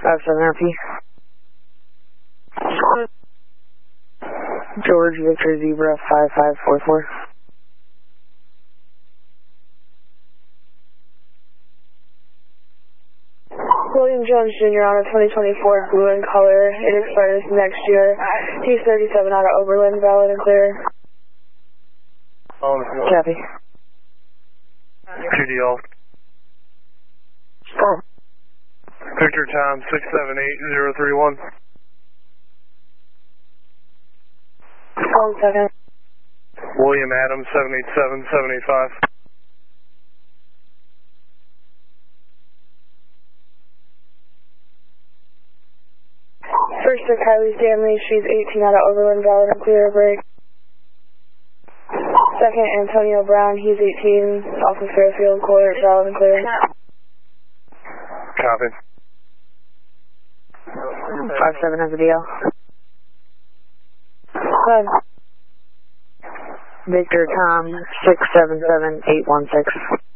57 RP. George Victor Zebra 5544. William Jones Jr. on a 2024 blue in color. It expires next year. He's 37 out of Oberlin, valid and clear. Copy. QDL. Victor Tom 678031. 1 second. William Adams 787785. First to Kylie Stanley, she's 18 out of Oberlin, valid and clear, break. Second, Antonio Brown, he's 18, off of Fairfield Court, valid and clear. Copy. 57 has a DL. Victor Tom 677816.